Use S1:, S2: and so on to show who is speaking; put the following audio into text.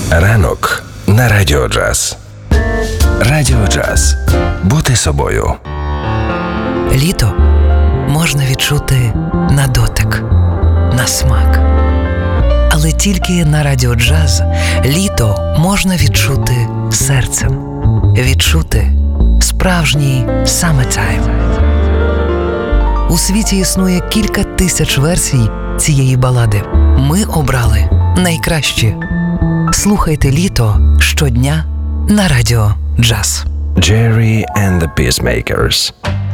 S1: Ранок на Радіо Джаз. Радіо Джаз. Бути собою.
S2: Літо можна відчути на дотик, на смак. Але тільки на Радіо Джаз літо можна відчути серцем. Відчути справжній summertime. У світі існує кілька тисяч версій цієї балади. Ми обрали найкращі. Слухайте літо щодня на Радіо Джаз.
S1: Jerry and the Peacemakers.